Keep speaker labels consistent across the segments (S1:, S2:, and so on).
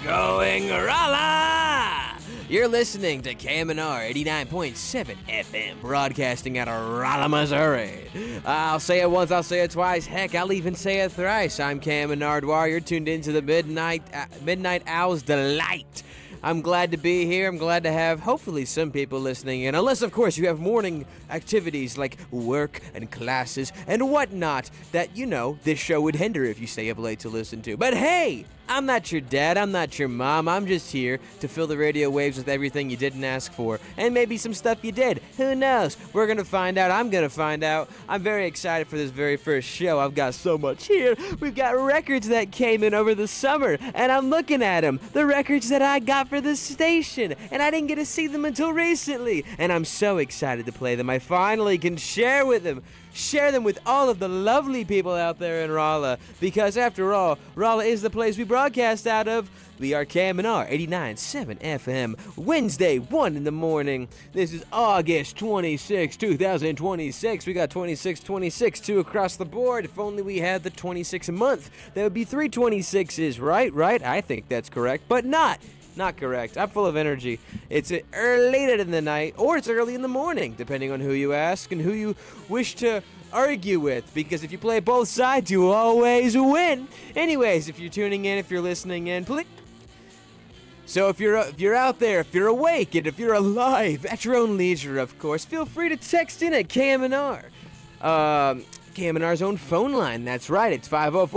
S1: going Rala! You're listening to KMNR 89.7 FM, broadcasting out of Rolla, Missouri. I'll say it once, I'll say it twice, heck, I'll even say it thrice. I'm Cam Nardwar. You're tuned into the Midnight Owl's Delight. I'm glad to be here. I'm glad to have, hopefully, some people listening in. Unless, of course, you have morning activities like work and classes and whatnot that, you know, this show would hinder if you stay up late to listen to. But hey, I'm not your dad. I'm not your mom. I'm just here to fill the radio waves with everything you didn't ask for. And maybe some stuff you did. Who knows? We're going to find out. I'm going to find out. I'm very excited for this very first show. I've got so much here. We've got records that came in over the summer. And I'm looking at them. The records that I got for this station. And I didn't get to see them until recently. And I'm so excited to play them. I finally can share them with all of the lovely people out there in Rolla, because after all, Rolla is the place we broadcast out of. We are KMNR 89.7 FM, Wednesday, 1 in the morning. This is August 26, 2026. We got 26, 2 across the board. If only we had the 26 a month. That would be 3 26s, right? I think that's correct, but not correct. I'm full of energy. It's late in the night, or it's early in the morning, depending on who you ask and who you wish to argue with, because if you play both sides, you always win. Anyways, if you're tuning in, if you're listening in, please. So if you're out there, if you're awake, and if you're alive, at your own leisure, of course, feel free to text in at KMNR. KMNR's own phone line, that's right, it's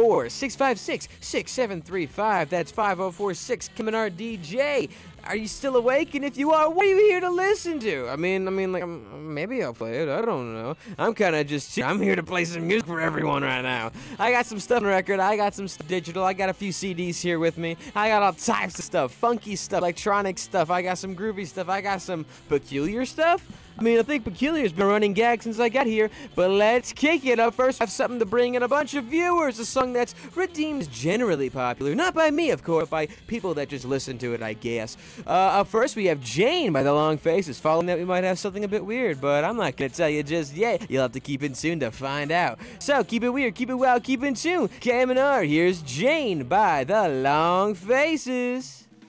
S1: 504-656-6735, that's 504-6-KMNR-DJ. Are you still awake? And if you are, what are you here to listen to? I mean, maybe I'll play it, I don't know. I'm here to play some music for everyone right now. I got some stuff on record, I got some stuff digital, I got a few CDs here with me, I got all types of stuff, funky stuff, electronic stuff, I got some groovy stuff, I got some peculiar stuff. I think Peculiar's been a running gag since I got here, but let's kick it up. First, I have something to bring in a bunch of viewers, a song that's redeemed generally popular, not by me, of course, but by people that just listen to it, I guess. Up first, we have Jane by The Long Faces. Following that, we might have something a bit weird, but I'm not going to tell you just yet. You'll have to keep in tune to find out. So, keep it weird, keep it wild, keep in tune. KMNR, here's Jane by The Long Faces.